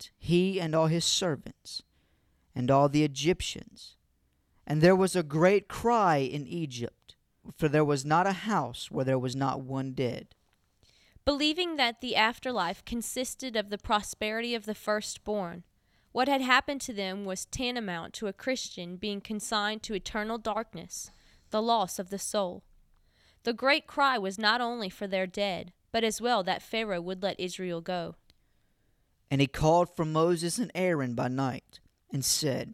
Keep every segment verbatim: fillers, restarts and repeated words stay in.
night, he and all his servants, and all the Egyptians. And there was a great cry in Egypt, for there was not a house where there was not one dead. Believing that the afterlife consisted of the prosperity of the firstborn, what had happened to them was tantamount to a Christian being consigned to eternal darkness, the loss of the soul. The great cry was not only for their dead, but as well that Pharaoh would let Israel go. And he called for Moses and Aaron by night, and said,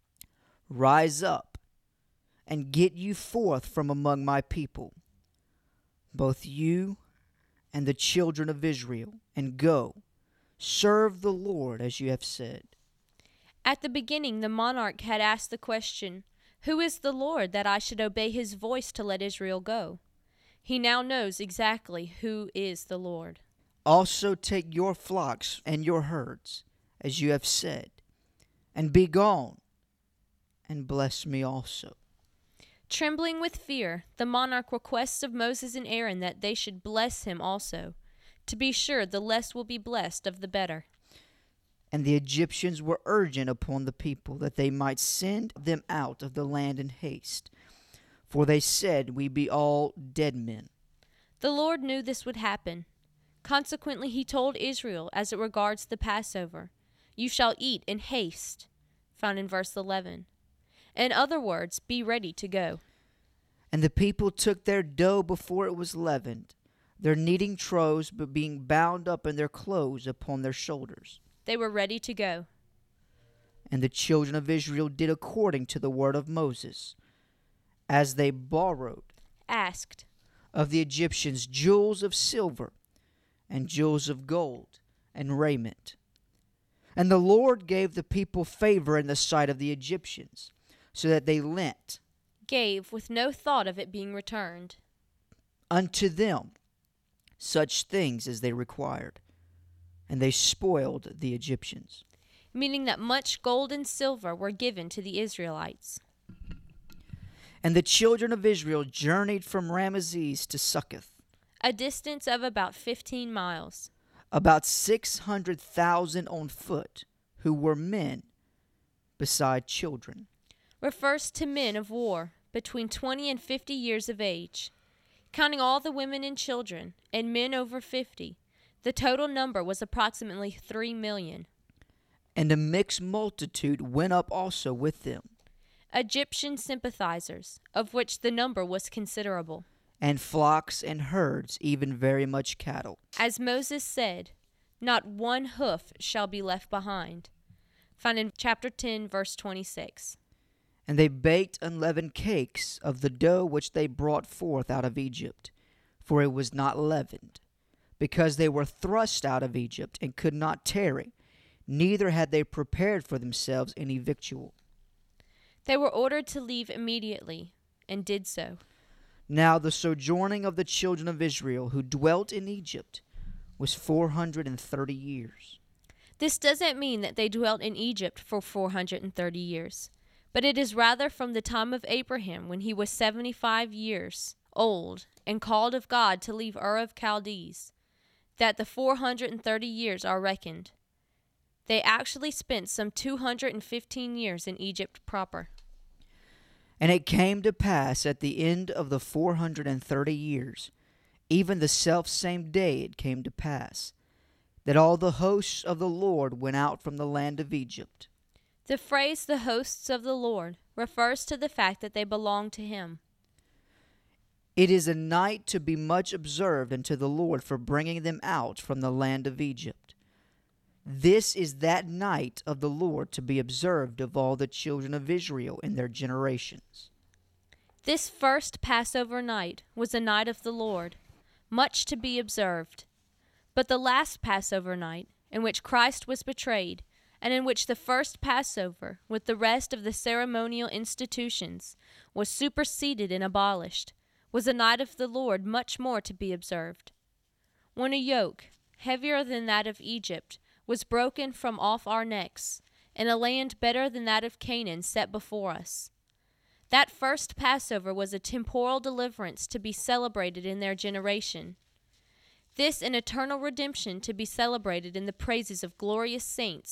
Rise up, and get you forth from among my people, both you and the children of Israel, and go, serve the Lord as you have said. At the beginning the monarch had asked the question, Who is the Lord that I should obey his voice to let Israel go? He now knows exactly who is the Lord. Also take your flocks and your herds, as you have said, and be gone, and bless me also. Trembling with fear, the monarch requests of Moses and Aaron that they should bless him also. To be sure, the less will be blessed of the better. And the Egyptians were urgent upon the people that they might send them out of the land in haste, for they said, We be all dead men. The Lord knew this would happen. Consequently, he told Israel, as it regards the Passover, You shall eat in haste, found in verse eleven. In other words, be ready to go. And the people took their dough before it was leavened, their kneading troughs but being bound up in their clothes upon their shoulders. They were ready to go. And the children of Israel did according to the word of Moses, as they borrowed Asked of the Egyptians jewels of silver, and jewels of gold, and raiment. And the Lord gave the people favor in the sight of the Egyptians, so that they lent, gave with no thought of it being returned, unto them such things as they required, and they spoiled the Egyptians. Meaning that much gold and silver were given to the Israelites. And the children of Israel journeyed from Ramesses to Succoth, a distance of about fifteen miles. About six hundred thousand on foot, who were men, beside children. Refers to men of war, between twenty and fifty years of age. Counting all the women and children, and men over fifty, the total number was approximately three million. And a mixed multitude went up also with them. Egyptian sympathizers, of which the number was considerable. And flocks and herds, even very much cattle. As Moses said, not one hoof shall be left behind. Found in chapter ten, verse twenty-six. And they baked unleavened cakes of the dough which they brought forth out of Egypt, for it was not leavened, because they were thrust out of Egypt and could not tarry, neither had they prepared for themselves any victual. They were ordered to leave immediately, and did so. Now the sojourning of the children of Israel who dwelt in Egypt was four hundred and thirty years. This doesn't mean that they dwelt in Egypt for four hundred and thirty years, but it is rather from the time of Abraham, when he was seventy-five years old and called of God to leave Ur of Chaldees, that the four hundred and thirty years are reckoned. They actually spent some two hundred and fifteen years in Egypt proper. And it came to pass at the end of the four hundred and thirty years, even the selfsame day it came to pass, that all the hosts of the Lord went out from the land of Egypt. The phrase, the hosts of the Lord, refers to the fact that they belong to him. It is a night to be much observed unto the Lord for bringing them out from the land of Egypt. This is that night of the Lord to be observed of all the children of Israel in their generations. This first Passover night was a night of the Lord, much to be observed. But the last Passover night, in which Christ was betrayed, and in which the first Passover, with the rest of the ceremonial institutions, was superseded and abolished, was a night of the Lord much more to be observed. When a yoke, heavier than that of Egypt, was broken from off our necks, and a land better than that of Canaan set before us. That first Passover was a temporal deliverance to be celebrated in their generation. This an eternal redemption to be celebrated in the praises of glorious saints